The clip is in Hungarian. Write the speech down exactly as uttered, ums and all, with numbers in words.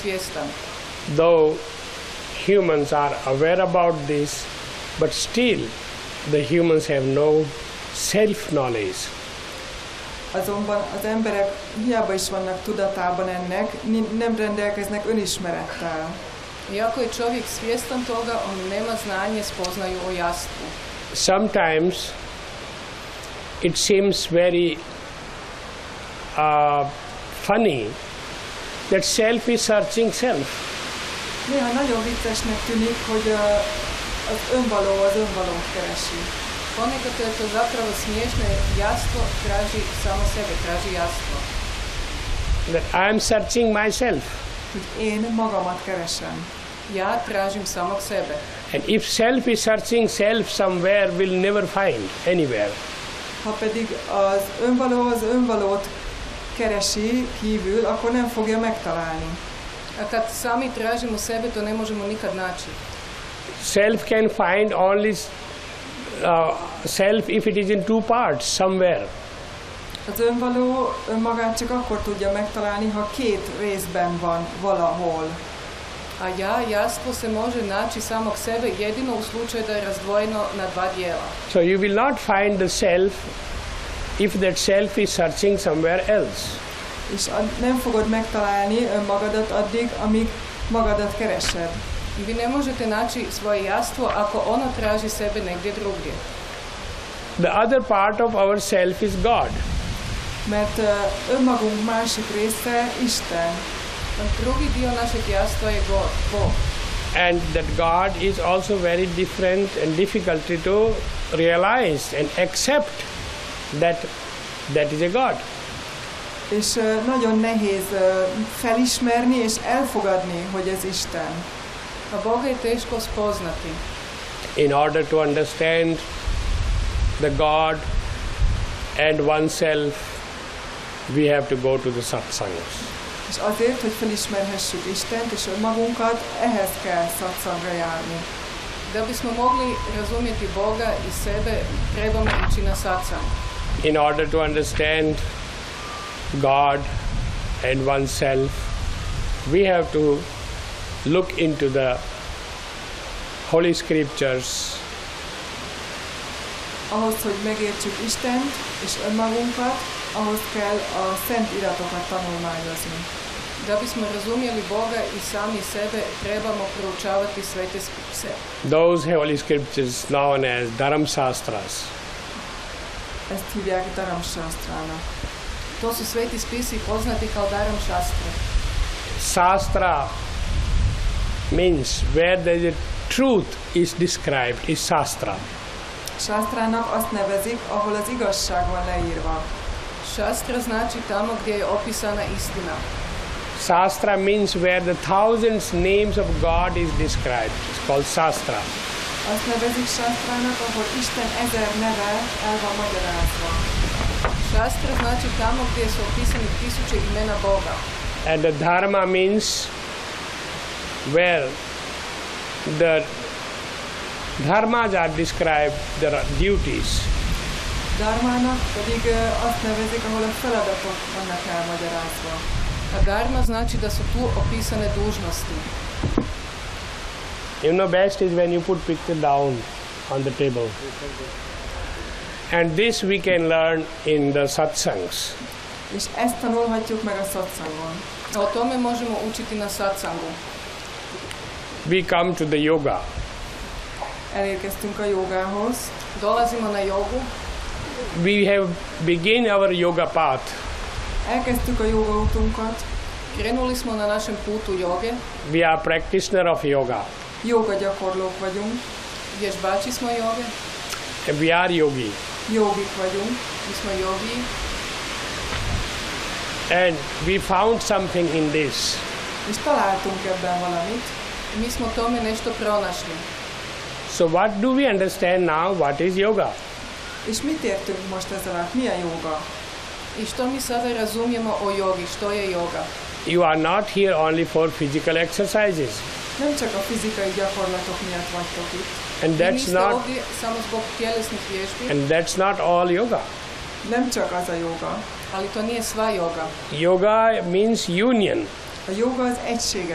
svjestan. Though humans are aware about this, but still the humans have no self-knowledge. Azonban az emberek hiába is vannak tudatában ennek, nem rendelkeznek önismerettel. Iako je čovjek svjestan toga, on nema znanje, spoznaju o jastvu. Sometimes it seems very uh, funny that self is searching self. Néha nagyon viccesnek tűnik, hogy uh, az önvaló az önvalót keresi. Ponekad je to zapravo smiješno, jer jastvo traži samo sebe, traži jastvo. That I am searching myself. Hogy én magamat keresem. Ja tražim samog sebe. And if self is searching self somewhere, will never find anywhere. Ha pedig az önvaló az önvalót keresi kívül, akkor nem fogja megtalálni. A kad sami tražimo sebe, to ne možemo nikad naći. Self can find only uh, self if it is in two parts somewhere. Az önvaló önmagát csak akkor tudja megtalálni, ha két részben van valahol. A ja, jastvo se može naći samog sebe jedino u slučaju da je razdvojeno na dva dijela. So you will not find the self if that self is searching somewhere else. És nem fogod megtalálni önmagadat addig, amíg magadat keresed. I vi ne možete naći svoje jastvo ako ono traži sebe negdje drugdje. The other part of our self is God. Mert önmagunk másik része Isten. Drugi dio našeg jastva je Bog. And that God is also very different and difficult to realize and accept that that is a God. És nagyon nehéz felismerni és elfogadni, hogy ez Isten. A Boga je teško spoznati. In order to understand the God and oneself, we have to go to the satsangas. És azért, hogy felismerhessük Istent és önmagunkat, ehhez kell satsangra járni. Da bismo mogli razumjeti Boga i sebe, trebamo ići na satsang. In order to understand God and oneself, we have to look into the Holy Scriptures. Ahhoz, hogy megértsük Istent és önmagunkat, ahhoz kell a szent iratokat tanulmányozni. Da bismo razumjeli Boga i sami sebe, trebamo proučavati svete spise. Those Holy Scriptures known as Dharam Shastras. Ezt hívják Dharam Shastrának. To su sveti spisi poznati kao Dharam Shastra. Shastra means where the truth is described is Shastra. Shastrának azt nevezik, ahol az igazság van leírva. Shastra znači tamo gdje je opisana istina. Shastra means where the thousands names of God is described. It's called Shastra. Azt nevezik Shastrának, ahol Isten ezer neve el van magyarázva. Shastra znači tamo gdje su opisani tisuće imena Boga. And the Dharma means where the dharmas are described, the duties. Dharmának pedig azt nevezik, ahol a feladatok vannak elmagyarázva. A dharma znači da su tu opisane dužnosti. You know, best is when you put picture down on the table. And this we can learn in the satsangs. És ezt tanulhatjuk meg a satsangon. O tome možemo učiti na satsangu. We come to the yoga. Elérkeztünk a jogához. Dolazimo na jogu. We have begun our yoga path. Elkezdtük a joga útunkat. Krenuli smo na našem putu joge. We are practitioner of yoga. Joga gyakorlók vagyunk. Vježbači smo joge. And we are yogi. Jogik vagyunk. Mi smo jogi. And we found something in this. És találtunk ebben valamit. Mi smo tome nešto pronašli. So what do we understand now? What is yoga? És mit értünk most ez alatt? Mi a joga? I što mi sada razumijemo o jogi? Što je joga? You are not here only for physical exercises. Nem csak a fizikai gyakorlatok miatt vagytok itt. And that's not ovdje samo zbog tjelesnih vježbi. and that's not all yoga. Nem csak az a joga. Ali to nije sva joga. Yoga means union. A joga az egységes.